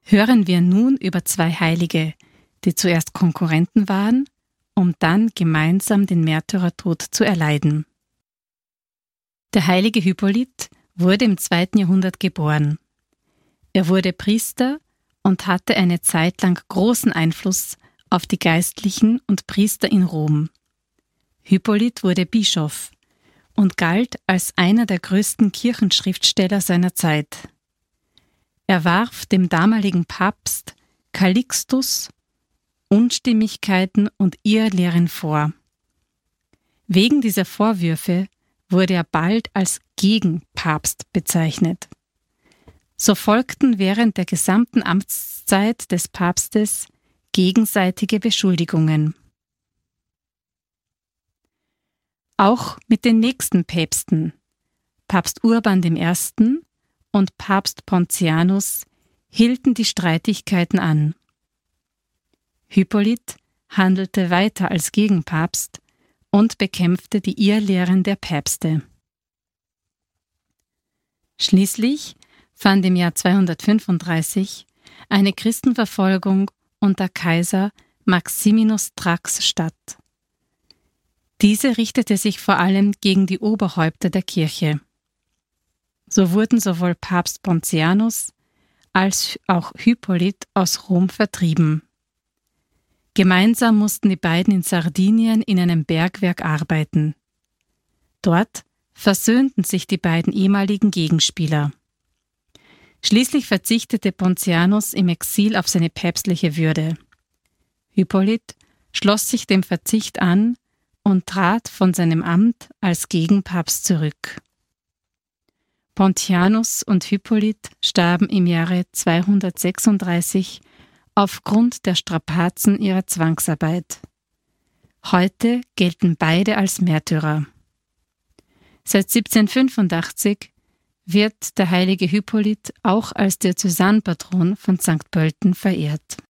hören wir nun über zwei Heilige, die zuerst Konkurrenten waren, um dann gemeinsam den Märtyrertod zu erleiden. Der heilige Hippolyt wurde im 2. Jahrhundert geboren. Er wurde Priester und hatte eine Zeit lang großen Einfluss auf die Geistlichen und Priester in Rom. Hippolyt wurde Bischof und galt als einer der größten Kirchenschriftsteller seiner Zeit. Er warf dem damaligen Papst Calixtus Unstimmigkeiten und Irrlehren vor. Wegen dieser Vorwürfe wurde er bald als Gegenpapst bezeichnet. So folgten während der gesamten Amtszeit des Papstes gegenseitige Beschuldigungen. Auch mit den nächsten Päpsten, Papst Urban I. und Papst Pontianus, hielten die Streitigkeiten an. Hippolyt handelte weiter als Gegenpapst und bekämpfte die Irrlehren der Päpste. Schließlich fand im Jahr 235 eine Christenverfolgung unter Kaiser Maximinus Thrax statt. Diese richtete sich vor allem gegen die Oberhäupter der Kirche. So wurden sowohl Papst Pontianus als auch Hippolyt aus Rom vertrieben. Gemeinsam mussten die beiden in Sardinien in einem Bergwerk arbeiten. Dort versöhnten sich die beiden ehemaligen Gegenspieler. Schließlich verzichtete Pontianus im Exil auf seine päpstliche Würde. Hippolyt schloss sich dem Verzicht an und trat von seinem Amt als Gegenpapst zurück. Pontianus und Hippolyt starben im Jahre 236 aufgrund der Strapazen ihrer Zwangsarbeit. Heute gelten beide als Märtyrer. Seit 1785 wird der heilige Hippolyt auch als Diözesanpatron von St. Pölten verehrt.